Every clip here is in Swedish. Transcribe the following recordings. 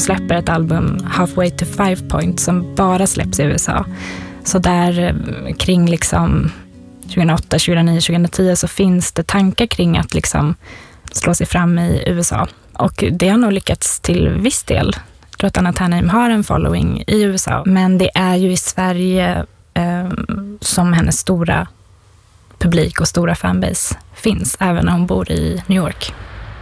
Hon släpper ett album Halfway to 5 Point som bara släpps i USA. Så där kring liksom 2008, 2009, 2010 så finns det tankar kring att liksom slå sig fram i USA. Och det har nog lyckats till viss del. Jag tror att Anna Ternheim har en following i USA. Men det är ju i Sverige som hennes stora publik och stora fanbase finns. Även när hon bor i New York.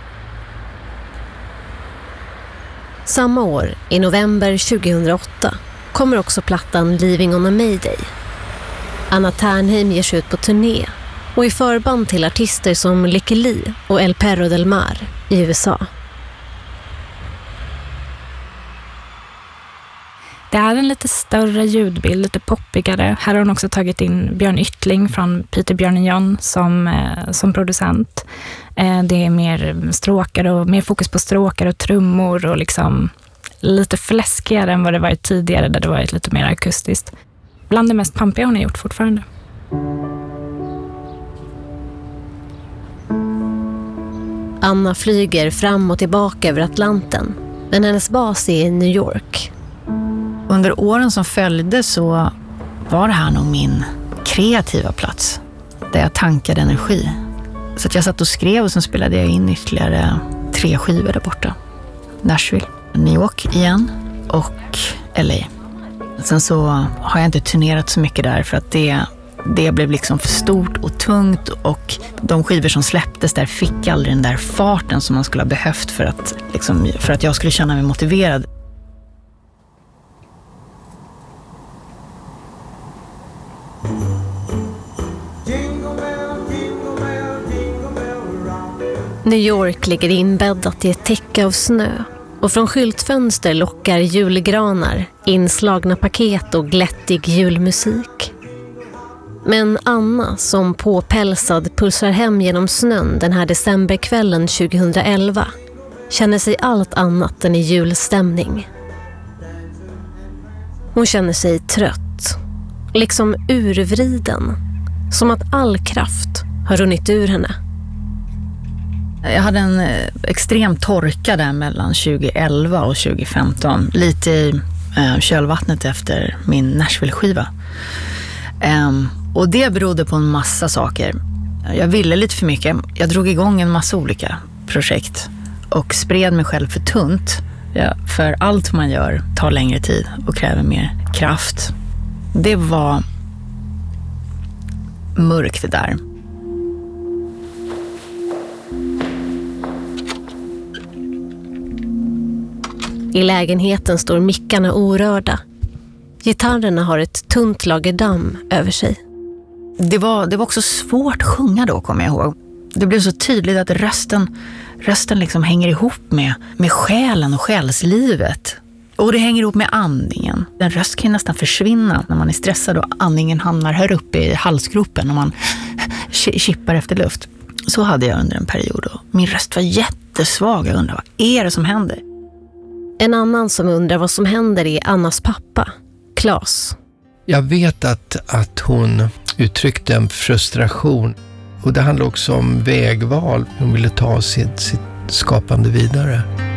Samma år, i november 2008, kommer också plattan Leaving on a Mayday. Anna Ternheim ger sig ut på turné och är förband till artister som Lykke Li och El Perro del Mar i USA. Det är en lite större ljudbild, lite poppigare. Här har hon också tagit in Björn Yttling från Peter Björn John som producent. Det är mer stråkar och mer fokus på stråkar och trummor och liksom lite fläskigare än vad det varit tidigare där det varit lite mer akustiskt. Bland det mest pampiga hon har gjort fortfarande. Anna flyger fram och tillbaka över Atlanten, men hennes bas är i New York. Under åren som följde så var det här nog min kreativa plats där jag tankade energi. Så att jag satt och skrev och sen spelade jag in ytterligare 3 skivor där borta. Nashville, New York igen och LA. Sen så har jag inte turnerat så mycket där för att det blev liksom för stort och tungt och de skivor som släpptes där fick aldrig den där farten som man skulle ha behövt för att jag skulle känna mig motiverad. New York ligger inbäddat i ett täcke av snö och från skyltfönster lockar julgranar, inslagna paket och glättig julmusik. Men Anna, som påpälsad pulsar hem genom snön den här decemberkvällen 2011, känner sig allt annat än i julstämning. Hon känner sig trött, liksom urvriden, som att all kraft har runnit ur henne. Jag hade en extrem torka där mellan 2011 och 2015. Lite i kölvattnet efter min Nashville-skiva. Och det berodde på en massa saker. Jag ville lite för mycket. Jag drog igång en massa olika projekt och spred mig själv för tunt. Ja, för allt man gör tar längre tid och kräver mer kraft. Det var mörkt där. I lägenheten står mickarna orörda. Gitarrerna har ett tunt lager damm över sig. Det var också svårt att sjunga då, kommer jag ihåg. Det blev så tydligt att rösten liksom hänger ihop med själen och själslivet. Och det hänger ihop med andningen. En röst kan nästan försvinna när man är stressad och andningen hamnar här uppe i halsgropen och man kippar efter luft. Så hade jag under en period och min röst var jättesvag. Jag undrar, vad är det som händer? En annan som undrar vad som händer är Annas pappa, Claes. Jag vet att hon uttryckte en frustration. Och det handlar också om vägval. Hon ville ta sitt skapande vidare.